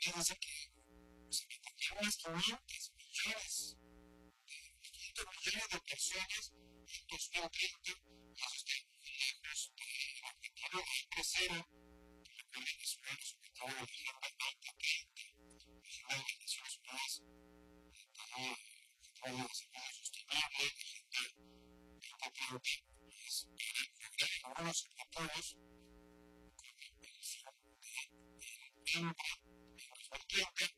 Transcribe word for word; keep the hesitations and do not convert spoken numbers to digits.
dice que se necesitarían unas quinientos millones, quinientos millones de personas en dos mil treinta, y eso está muy lejos del objetivo de crecer, que recuerden que es uno de los objetivos de la Agenda veinte treinta, es una de las Naciones Unidas, para el objetivo de desarrollo sostenible, Agenda veinte treinta, es lograr algunos objetivos con el fin de el hambre en dos mil treinta,